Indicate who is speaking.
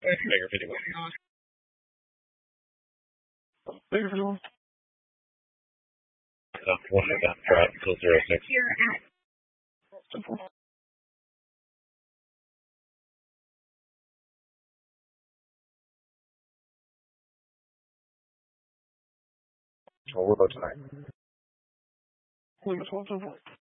Speaker 1: Bigger 51. Bigger 51. 1 minute, drop till 06.
Speaker 2: You're at.
Speaker 1: Well, we're about tonight. 12, 12.